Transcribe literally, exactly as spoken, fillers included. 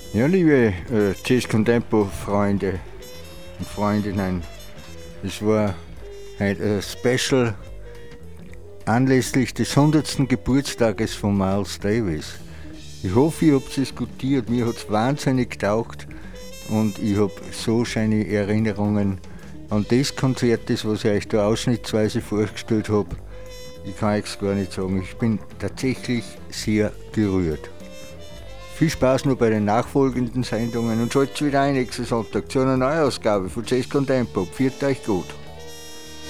Ja, liebe äh, Jazz Contempo-Freunde und Freundinnen, es war heute ein Special anlässlich des hundertsten Geburtstages von Miles Davis. Ich hoffe, ihr habt es gutiert, mir hat es wahnsinnig getaugt und ich habe so schöne Erinnerungen an das Konzert, das was ich euch da ausschnittsweise vorgestellt habe. Ich kann es gar nicht sagen, ich bin tatsächlich sehr gerührt. Viel Spaß noch bei den nachfolgenden Sendungen und schaltet wieder ein nächsten Sonntag zu einer Neuausgabe von Jazz Contempo. Pfiat euch gut!